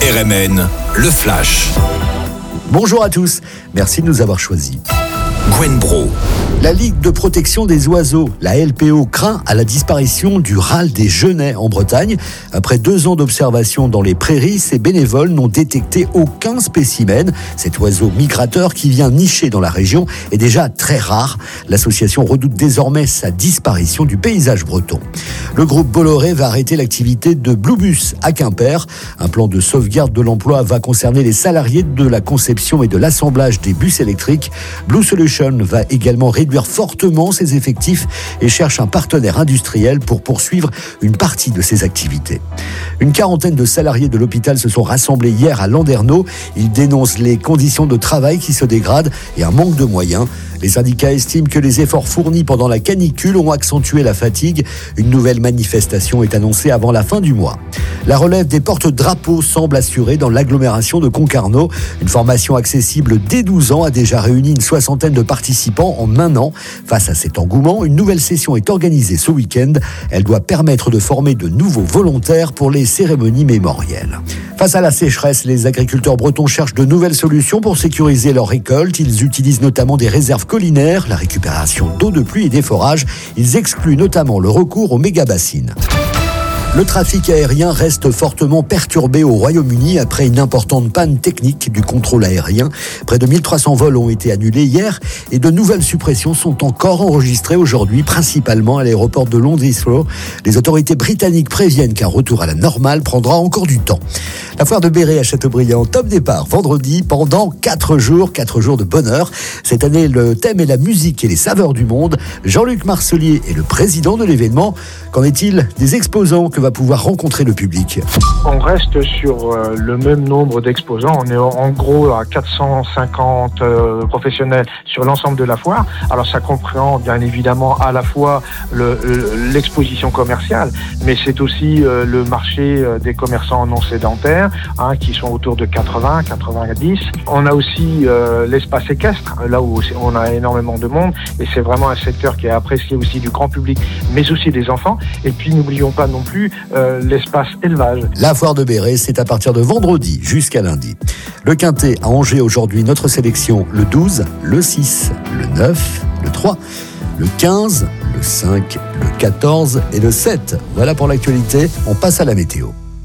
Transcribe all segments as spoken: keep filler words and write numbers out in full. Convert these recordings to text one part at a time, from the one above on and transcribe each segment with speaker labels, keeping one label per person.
Speaker 1: R M N, le Flash.
Speaker 2: Bonjour à tous, merci de nous avoir choisis.
Speaker 1: Gwen Bro.
Speaker 2: La Ligue de protection des oiseaux, la L P O, craint à la disparition du râle des genêts en Bretagne. Après deux ans d'observation dans les prairies, ces bénévoles n'ont détecté aucun spécimen. Cet oiseau migrateur qui vient nicher dans la région est déjà très rare. L'association redoute désormais sa disparition du paysage breton. Le groupe Bolloré va arrêter l'activité de Bluebus à Quimper. Un plan de sauvegarde de l'emploi va concerner les salariés de la conception et de l'assemblage des bus électriques. Blue Solution va également réduire fortement ses effectifs et cherche un partenaire industriel pour poursuivre une partie de ses activités. Une quarantaine de salariés de l'hôpital se sont rassemblés hier à Landerneau. Ils dénoncent les conditions de travail qui se dégradent et un manque de moyens. Les syndicats estiment que les efforts fournis pendant la canicule ont accentué la fatigue. Une nouvelle manifestation est annoncée avant la fin du mois. La relève des porte-drapeaux semble assurée dans l'agglomération de Concarneau. Une formation accessible dès douze ans a déjà réuni une soixantaine de participants en un an. Face à cet engouement, une nouvelle session est organisée ce week-end. Elle doit permettre de former de nouveaux volontaires pour les cérémonies mémorielles. Face à la sécheresse, les agriculteurs bretons cherchent de nouvelles solutions pour sécuriser leurs récoltes. Ils utilisent notamment des réserves collinaires, la récupération d'eau de pluie et des forages. Ils excluent notamment le recours aux méga-bassines. Le trafic aérien reste fortement perturbé au Royaume-Uni après une importante panne technique du contrôle aérien. Près de mille trois cents vols ont été annulés hier et de nouvelles suppressions sont encore enregistrées aujourd'hui, principalement à l'aéroport de Londres Heathrow. Les autorités britanniques préviennent qu'un retour à la normale prendra encore du temps. La foire de Béret à Châteaubriand, top départ vendredi pendant quatre jours, quatre jours de bonheur. Cette année, le thème est la musique et les saveurs du monde. Jean-Luc Marcelier est le président de l'événement. Qu'en est-il des exposants que va pouvoir rencontrer le public?
Speaker 3: On reste sur euh, le même nombre d'exposants. On est en gros à quatre cent cinquante euh, professionnels sur l'ensemble de la foire. Alors ça comprend bien évidemment à la fois le, le, l'exposition commerciale, mais c'est aussi euh, le marché euh, des commerçants non sédentaires, hein, qui sont autour de quatre-vingts, quatre-vingt-dix. On a aussi euh, l'espace équestre, là où on a énormément de monde, et c'est vraiment un secteur qui est apprécié aussi du grand public, mais aussi des enfants. Et puis n'oublions pas non plus euh, l'espace élevage.
Speaker 2: La foire de Béret, c'est à partir de vendredi jusqu'à lundi. Le Quintet à Angers aujourd'hui, notre sélection le douze, le six, le neuf, le trois, le quinze, le cinq, le quatorze et le sept. Voilà pour l'actualité, on passe à la météo.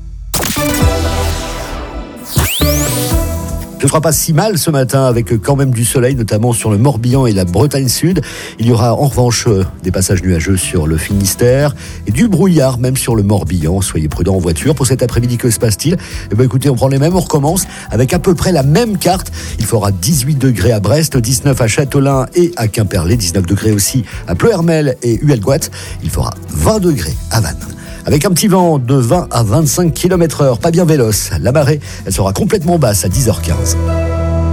Speaker 2: Ce ne sera pas si mal ce matin avec quand même du soleil, notamment sur le Morbihan et la Bretagne Sud. Il y aura en revanche des passages nuageux sur le Finistère et du brouillard même sur le Morbihan. Soyez prudents en voiture. Pour cet après-midi, que se passe-t-il? Eh bien, écoutez, on prend les mêmes, on recommence avec à peu près la même carte. Il fera dix-huit degrés à Brest, dix-neuf à Châtelain et à Quimperlé, dix-neuf degrés aussi à Pleuhermel et Huelgoat. Il fera vingt degrés à Vannes. Avec un petit vent de vingt à vingt-cinq kilomètres heure, pas bien véloce. La marée, elle sera complètement basse à dix heures quinze.